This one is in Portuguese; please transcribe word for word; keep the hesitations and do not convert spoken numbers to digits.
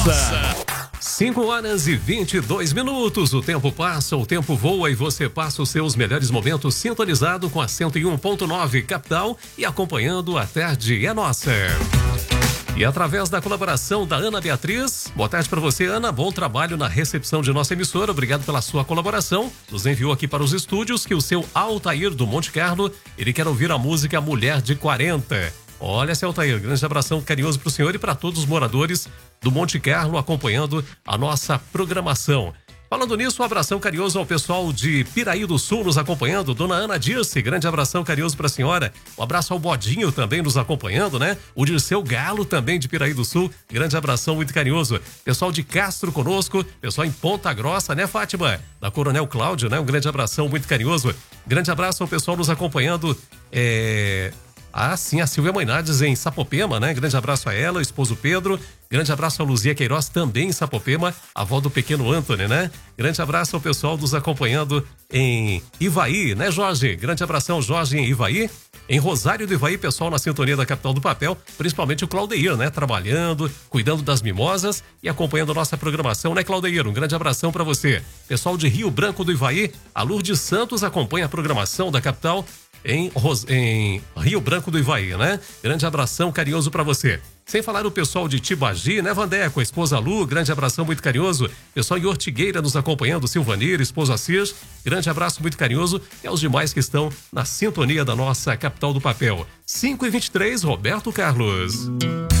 nossa. cinco horas e vinte e dois minutos. O tempo passa, o tempo voa e você passa os seus melhores momentos sintonizado com a cento e um ponto nove Capital e acompanhando A Tarde é Nossa. E através da colaboração da Ana Beatriz, boa tarde para você, Ana, bom trabalho na recepção de nossa emissora, obrigado pela sua colaboração, nos enviou aqui para os estúdios que o seu Altair do Monte Carlo, ele quer ouvir a música Mulher de quarenta. Olha, seu Altair, grande abração carinhoso para o senhor e para todos os moradores do Monte Carlo acompanhando a nossa programação. Falando nisso, um abração carinhoso ao pessoal de Piraí do Sul nos acompanhando, dona Ana Dirce, grande abração carinhoso para a senhora. Um abraço ao Bodinho também nos acompanhando, né? O Dirceu Galo também de Piraí do Sul, grande abração muito carinhoso. Pessoal de Castro conosco, pessoal em Ponta Grossa, né, Fátima? Da Coronel Cláudio, né? Um grande abração muito carinhoso. Grande abraço ao pessoal nos acompanhando, é... Ah, sim, a Silvia Moinades em Sapopema, né? Grande abraço a ela, o esposo Pedro. Grande abraço a Luzia Queiroz, também em Sapopema, a avó do pequeno Anthony, né? Grande abraço ao pessoal nos acompanhando em Ivaí, né, Jorge? Grande abração, Jorge, em Ivaí. Em Rosário do Ivaí, pessoal na sintonia da Capital do Papel, principalmente o Claudeir, né? Trabalhando, cuidando das mimosas e acompanhando a nossa programação, né, Claudeir? Um grande abração para você. Pessoal de Rio Branco do Ivaí, a Lourdes Santos acompanha a programação da Capital Em, Ros... em Rio Branco do Ivaí, né? Grande abração carinhoso pra você. Sem falar o pessoal de Tibagi, né, Vandeco, a esposa Lu, grande abração muito carinhoso. Pessoal em Ortigueira nos acompanhando, Silvanir, esposa Assis, grande abraço muito carinhoso. E aos demais que estão na sintonia da nossa Capital do Papel. cinco e vinte e três, Roberto Carlos.